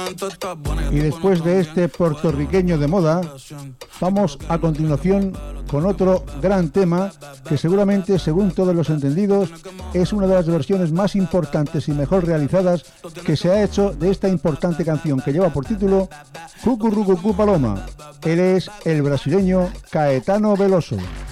Y después de este puertorriqueño de moda, vamos a continuación con otro gran tema que seguramente, según todos los entendidos, es una de las versiones más importantes y mejor realizadas que se ha hecho de esta importante canción que lleva por título Cucurrucucú Paloma. Él es el brasileño Caetano Veloso.